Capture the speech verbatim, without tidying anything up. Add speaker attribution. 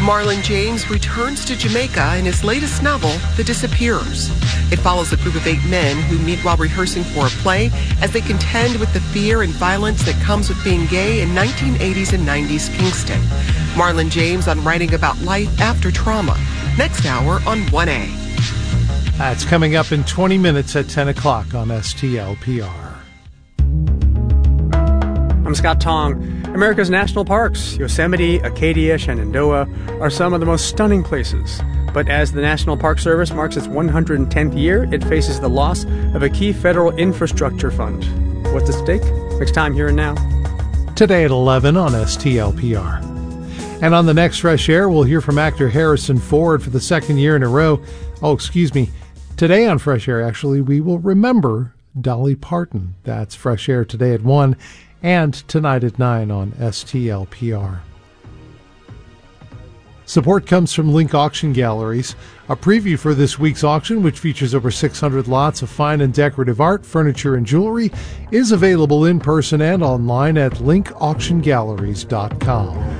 Speaker 1: Marlon James returns to Jamaica in his latest novel, The Disappearers. It follows a group of eight men who meet while rehearsing for a play as they contend with the fear and violence that comes with being gay in nineteen eighties and nineties Kingston. Marlon James on writing about life after trauma. Next hour on one A.
Speaker 2: That's coming up in twenty minutes at ten o'clock on S T L P R.
Speaker 3: I'm Scott Tong. America's national parks, Yosemite, Acadia, Shenandoah, are some of the most stunning places. But as the National Park Service marks its one hundred tenth year, it faces the loss of a key federal infrastructure fund. What's at stake? Next time, here and now.
Speaker 2: Today at eleven on S T L P R. And on the next Fresh Air, we'll hear from actor Harrison Ford for the second year in a row. Oh, excuse me. Today on Fresh Air, actually, we will remember Dolly Parton. That's Fresh Air today at one and tonight at nine on S T L P R. Support comes from Link Auction Galleries. A preview for this week's auction, which features over six hundred lots of fine and decorative art, furniture, and jewelry, is available in person and online at link auction galleries dot com.